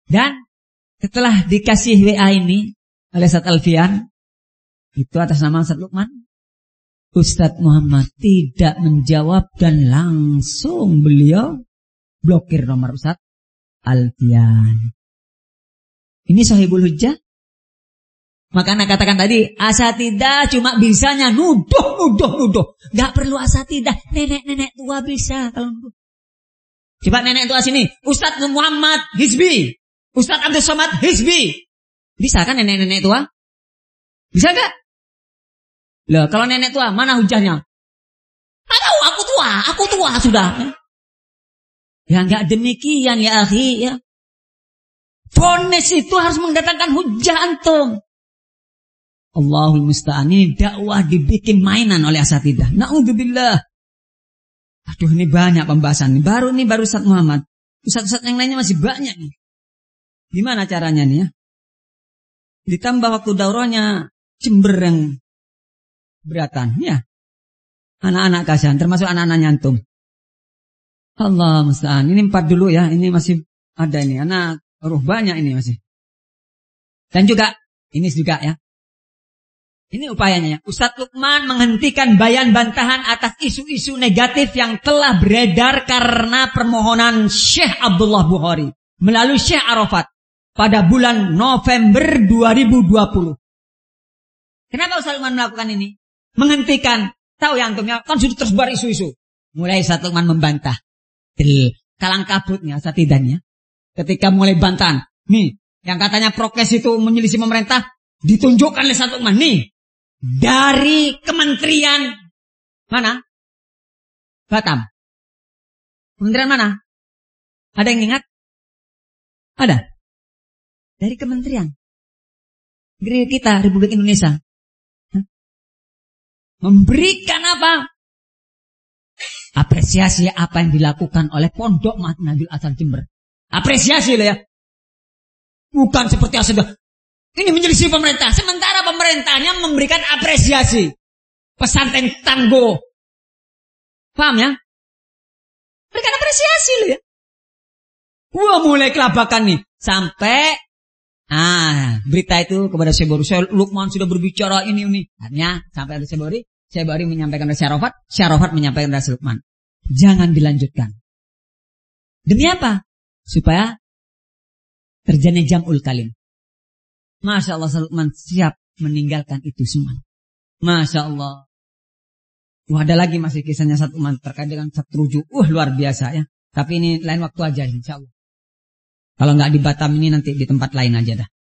Dan setelah dikasih WA ini oleh Ustaz Alfian, itu atas nama Ustaz Lukman, Ustaz Muhammad tidak menjawab dan langsung beliau blokir nomor Ustaz Alfian. Ini Sahibul Hujjah. Maka anak katakan tadi, asatidah cuma bisanya nuduh. Gak perlu asatidah, nenek-nenek tua bisa kalau nuduh. Coba nenek tua sini, Ustaz Muhammad Hizbi, Ustaz Abdul Somad Hizbi. Bisa kan nenek-nenek tua? Bisa gak? Loh, kalau nenek tua, mana hujahnya? Tahu, aku tua sudah. Ya enggak demikian ya akhi ya. Vonis itu harus mendatangkan hujah antum. Allahul musta'an, ini dakwah dibikin mainan oleh asatidah. Na'udzubillah. Aduh, ini banyak pembahasan. Baru Ustaz Muhammad. Ustaz-ustaz yang lainnya masih banyak nih. Gimana caranya nih ya? Ditambah waktu daurahnya Jember yang beratan ya. Anak-anak kasihan, termasuk anak-anak nyantum. Allah musta'an. Ini 4 dulu ya. Ini masih ada ini. Anak ruh banyak ini masih. Dan juga ini juga ya. Ini upayanya ya. Ustaz Lukman menghentikan bayan bantahan atas isu-isu negatif yang telah beredar karena permohonan Syekh Abdullah Bukhari melalui Syekh Arafat pada bulan November 2020. Kenapa Ustaz Lukman melakukan ini? Menghentikan. Tahu ya antum ya, kan sudah tersebar isu-isu. Mulai Ustaz Lukman membantah. Kalang kabutnya asatidahnya. Ketika mulai bantahan. Nih, yang katanya prokes itu menyelisih pemerintah, ditunjukkan oleh Ustaz Lukman. Nih. Dari kementerian mana? Batam. Kementerian mana? Ada yang ingat? Ada. Dari kementerian. Negeri kita, Republik Indonesia. Memberikan apa? Apresiasi apa yang dilakukan oleh Pondok Nahdlatul Ulama Jember. Apresiasi loh ya. Bukan seperti yang sudah. Ini menyelisih pemerintah. Sementara pemerintahnya memberikan apresiasi. Pesantren tangguh. Paham ya? Berikan apresiasi loh ya. Wah, mulai kelabakan nih. Sampai berita itu kepada Syekh Lukman sudah berbicara ini. Akhirnya sampai ada Syekh Bari menyampaikan kepada Syekh Arafat menyampaikan kepada Syekh Lukman. Jangan dilanjutkan. Demi apa? Supaya terjadi jam'ul kalim. Masya Allah, Syekh Lukman siap meninggalkan itu semua. Masya Allah. Ada lagi masih kisahnya Syekh Lukman terkait dengan Satruju. Luar biasa ya. Tapi ini lain waktu aja insya Allah. Kalau nggak di Batam ini nanti di tempat lain aja dah.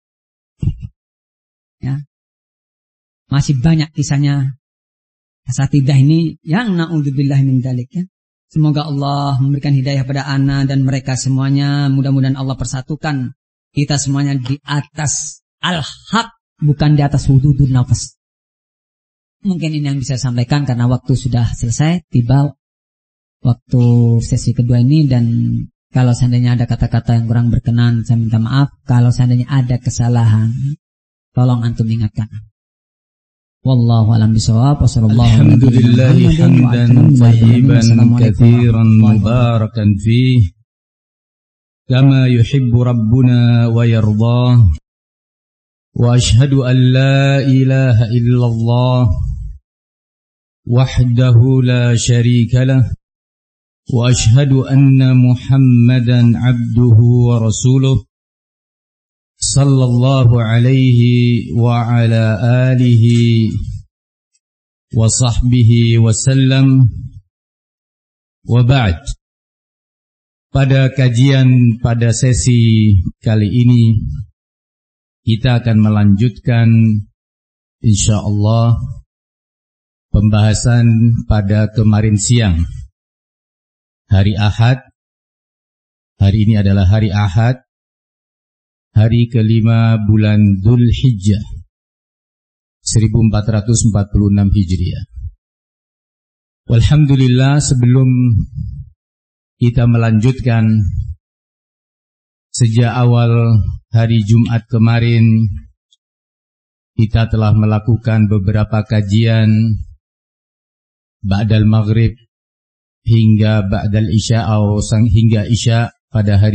Ya. Masih banyak kisahnya asatidah ini yang na'udzubillah min dzalik ya. Semoga Allah memberikan hidayah pada ana dan mereka semuanya. Mudah-mudahan Allah persatukan kita semuanya di atas al-haq, bukan di atas hududun nafas. Mungkin ini yang bisa saya sampaikan karena waktu sudah selesai, tiba waktu sesi kedua ini. Dan kalau seandainya ada kata-kata yang kurang berkenan, saya minta maaf. Kalau seandainya ada kesalahan, tolong antum ingatkan. Wallahu a'lam bishawab. Alhamdulillahi hamdan thayyiban katsiran mubarakan fihi kama yuhibbu rabbuna wa yardah. Wa ashhadu an la ilaha illallah wahdahu la syarika lah. Wa ashhadu anna Muhammadan abduhu wa rasuluh sallallahu alaihi wa ala alihi wa sahbihi wa sallam. Wa ba'd. Pada kajian pada sesi kali ini kita akan melanjutkan insyaallah pembahasan pada kemarin siang, hari Ahad. Hari ini adalah hari Ahad, hari kelima bulan Dzulhijjah 1446 Hijriah. Walhamdulillah, sebelum kita melanjutkan, sejak awal hari Jumat kemarin kita telah melakukan beberapa kajian ba'dal maghrib hingga ba'dal isya atau hingga isya pada hari